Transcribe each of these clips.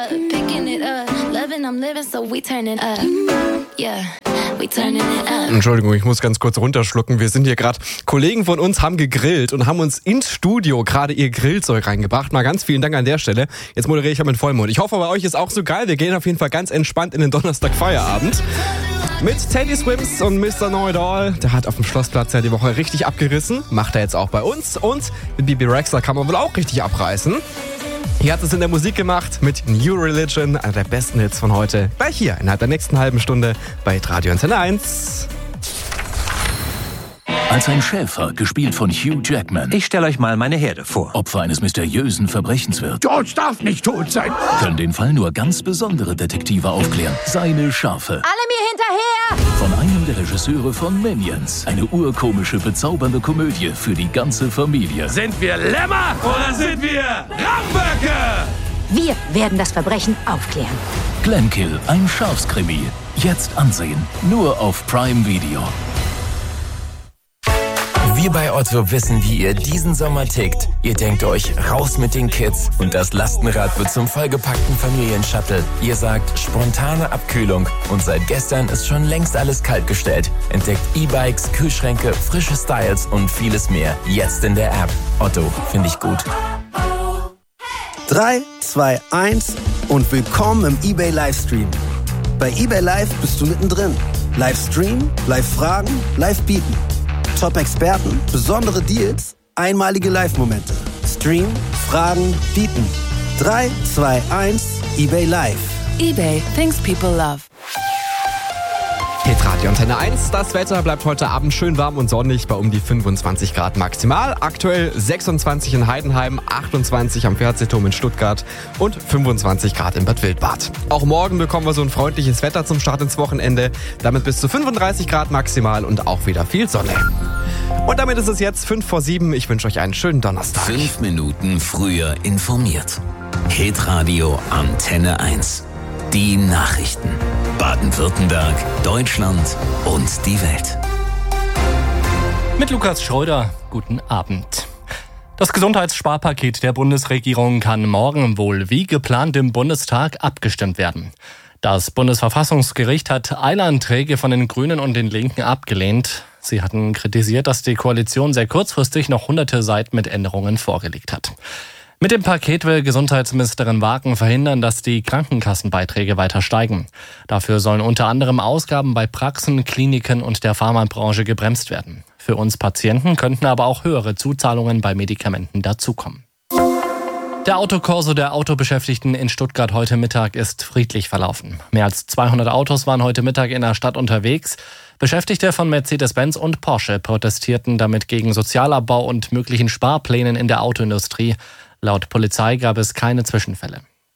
Picking it up, loving, I'm living, so we turning up. Yeah, we turning it up. Entschuldigung, ich muss ganz kurz runterschlucken. Wir sind hier gerade, Kollegen von uns haben gegrillt und haben uns ins Studio gerade ihr Grillzeug reingebracht. Mal ganz vielen Dank an der Stelle. Jetzt moderiere ich ja mit Vollmond. Ich hoffe, bei euch ist auch so geil. Wir gehen auf jeden Fall ganz entspannt in den Donnerstag-Feierabend. Mit Teddy Swims und Mr. Know-It-All. Der hat auf dem Schlossplatz ja die Woche richtig abgerissen. Macht er jetzt auch bei uns. Und mit Bibi Rexha kann man wohl auch richtig abreißen. Hier hat es in der Musik gemacht mit New Religion, einer der besten Hits von heute. Gleich hier, innerhalb der nächsten halben Stunde bei Radio Antenne 1. Als ein Schäfer, gespielt von Hugh Jackman. Ich stelle euch mal meine Herde vor. Opfer eines mysteriösen Verbrechens wird. George darf nicht tot sein. Können den Fall nur ganz besondere Detektive aufklären. Seine Schafe. Alle mir hinterher! Von einem der Regisseure von Minions. Eine urkomische, bezaubernde Komödie für die ganze Familie. Sind wir Lämmer oder sind wir Ramböcke? Wir werden das Verbrechen aufklären. Glenkill, ein Schafskrimi. Jetzt ansehen. Nur auf Prime Video. Wir bei Otto wissen, wie ihr diesen Sommer tickt. Ihr denkt euch, raus mit den Kids und das Lastenrad wird zum vollgepackten Familienshuttle. Ihr sagt, spontane Abkühlung und seit gestern ist schon längst alles kaltgestellt. Entdeckt E-Bikes, Kühlschränke, frische Styles und vieles mehr. Jetzt in der App. Otto, finde ich gut. 3, 2, 1 und willkommen im eBay Livestream. Bei eBay Live bist du mittendrin. Livestream, Live-Fragen, Live-Bieten. Top-Experten, besondere Deals, einmalige Live-Momente. Stream, Fragen, Bieten. 3, 2, 1, eBay Live. eBay, things people love. Radio Antenne 1. Das Wetter bleibt heute Abend schön warm und sonnig bei um die 25 Grad maximal. Aktuell 26 in Heidenheim, 28 am Fernsehturm in Stuttgart und 25 Grad in Bad Wildbad. Auch morgen bekommen wir so ein freundliches Wetter zum Start ins Wochenende. Damit bis zu 35 Grad maximal und auch wieder viel Sonne. Und damit ist es jetzt 5:07. Ich wünsche euch einen schönen Donnerstag. 5 Minuten früher informiert. Hitradio Antenne 1. Die Nachrichten. Baden-Württemberg, Deutschland und die Welt. Mit Lukas Schröder, guten Abend. Das Gesundheitssparpaket der Bundesregierung kann morgen wohl wie geplant im Bundestag abgestimmt werden. Das Bundesverfassungsgericht hat Eilanträge von den Grünen und den Linken abgelehnt. Sie hatten kritisiert, dass die Koalition sehr kurzfristig noch hunderte Seiten mit Änderungen vorgelegt hat. Mit dem Paket will Gesundheitsministerin Wagen verhindern, dass die Krankenkassenbeiträge weiter steigen. Dafür sollen unter anderem Ausgaben bei Praxen, Kliniken und der Pharmabranche gebremst werden. Für uns Patienten könnten aber auch höhere Zuzahlungen bei Medikamenten dazukommen. Der Autokorso der Autobeschäftigten in Stuttgart heute Mittag ist friedlich verlaufen. Mehr als 200 Autos waren heute Mittag in der Stadt unterwegs. Beschäftigte von Mercedes-Benz und Porsche protestierten damit gegen Sozialabbau und möglichen Sparplänen in der Autoindustrie. Laut Polizei gab es keine Zwischenfälle.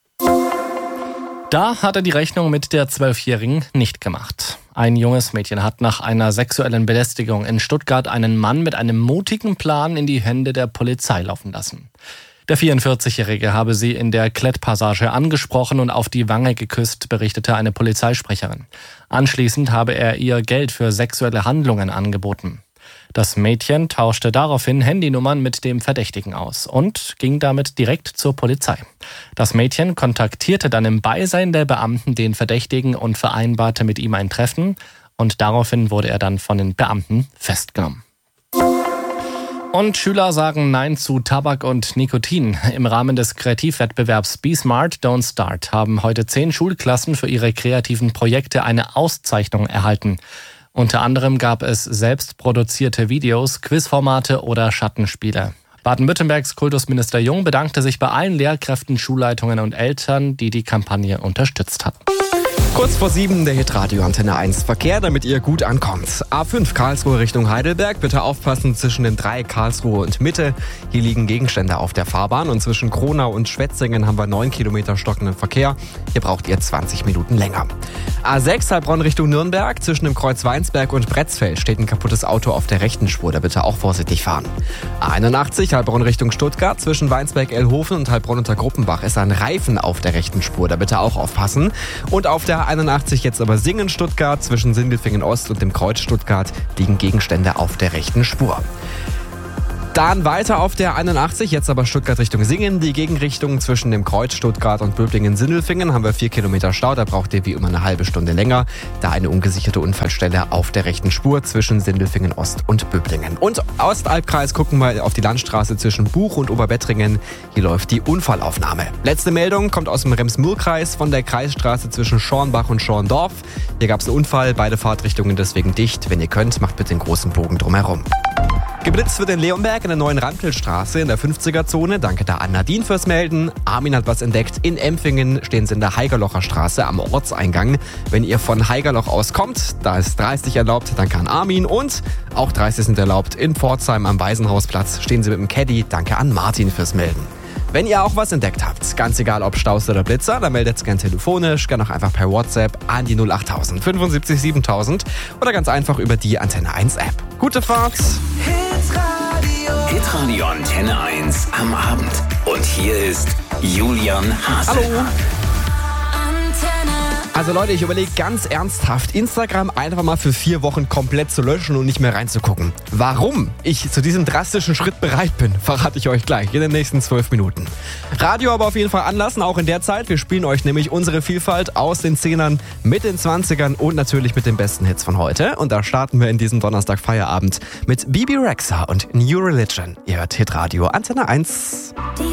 Da hat er die Rechnung mit der 12-Jährigen nicht gemacht. Ein junges Mädchen hat nach einer sexuellen Belästigung in Stuttgart einen Mann mit einem mutigen Plan in die Hände der Polizei laufen lassen. Der 44-Jährige habe sie in der Klettpassage angesprochen und auf die Wange geküsst, berichtete eine Polizeisprecherin. Anschließend habe er ihr Geld für sexuelle Handlungen angeboten. Das Mädchen tauschte daraufhin Handynummern mit dem Verdächtigen aus und ging damit direkt zur Polizei. Das Mädchen kontaktierte dann im Beisein der Beamten den Verdächtigen und vereinbarte mit ihm ein Treffen. Und daraufhin wurde er dann von den Beamten festgenommen. Und Schüler sagen Nein zu Tabak und Nikotin. Im Rahmen des Kreativwettbewerbs Be Smart, Don't Start haben heute 10 Schulklassen für ihre kreativen Projekte eine Auszeichnung erhalten. Unter anderem gab es selbst produzierte Videos, Quizformate oder Schattenspiele. Baden-Württembergs Kultusminister Jung bedankte sich bei allen Lehrkräften, Schulleitungen und Eltern, die die Kampagne unterstützt hatten. Kurz vor 7 der Hitradio Antenne 1 Verkehr, damit ihr gut ankommt. A5 Karlsruhe Richtung Heidelberg. Bitte aufpassen zwischen den 3 Karlsruhe und Mitte. Hier liegen Gegenstände auf der Fahrbahn und zwischen Kronau und Schwetzingen haben wir 9 Kilometer stockenden Verkehr. Hier braucht ihr 20 Minuten länger. A6 Heilbronn Richtung Nürnberg. Zwischen dem Kreuz Weinsberg und Bretzfeld steht ein kaputtes Auto auf der rechten Spur. Da bitte auch vorsichtig fahren. A81 Heilbronn Richtung Stuttgart. Zwischen Weinsberg-Elhofen und Heilbronn unter Gruppenbach ist ein Reifen auf der rechten Spur. Da bitte auch aufpassen. Und auf der 81 jetzt aber Singen Stuttgart. Zwischen Sindelfingen Ost und dem Kreuz Stuttgart liegen Gegenstände auf der rechten Spur. Dann weiter auf der 81, jetzt aber Stuttgart Richtung Singen. Die Gegenrichtung zwischen dem Kreuz Stuttgart und Böblingen-Sindelfingen haben wir 4 Kilometer Stau. Da braucht ihr wie immer eine halbe Stunde länger. Da eine ungesicherte Unfallstelle auf der rechten Spur zwischen Sindelfingen Ost und Böblingen. Und Ostalbkreis gucken wir auf die Landstraße zwischen Buch und Oberbettringen. Hier läuft die Unfallaufnahme. Letzte Meldung kommt aus dem Rems-Murr-Kreis von der Kreisstraße zwischen Schornbach und Schorndorf. Hier gab es einen Unfall, beide Fahrtrichtungen deswegen dicht. Wenn ihr könnt, macht bitte den großen Bogen drumherum. Geblitzt wird in Leonberg in der neuen Rankelstraße in der 50er-Zone. Danke da an Nadine fürs Melden. Armin hat was entdeckt. In Empfingen stehen sie in der Haigerlocher Straße am Ortseingang. Wenn ihr von Haigerloch aus kommt, da ist 30 erlaubt, danke an Armin. Und auch 30 sind erlaubt. In Pforzheim am Waisenhausplatz stehen sie mit dem Caddy. Danke an Martin fürs Melden. Wenn ihr auch was entdeckt habt, ganz egal ob Staus oder Blitzer, dann meldet es gern telefonisch, gern auch einfach per WhatsApp an die 08000 75 7000 oder ganz einfach über die Antenne 1 App. Gute Fahrt! Hitradio Antenne 1 am Abend. Und hier ist Julian Hase. Hallo! Also Leute, ich überlege ganz ernsthaft, Instagram einfach mal für 4 Wochen komplett zu löschen und nicht mehr reinzugucken. Warum ich zu diesem drastischen Schritt bereit bin, verrate ich euch gleich in den nächsten 12 Minuten. Radio aber auf jeden Fall anlassen, auch in der Zeit. Wir spielen euch nämlich unsere Vielfalt aus den 10ern mit den 20ern und natürlich mit den besten Hits von heute. Und da starten wir in diesem Donnerstag Feierabend mit Bebe Rexha und New Religion. Ihr hört Hitradio Antenne 1.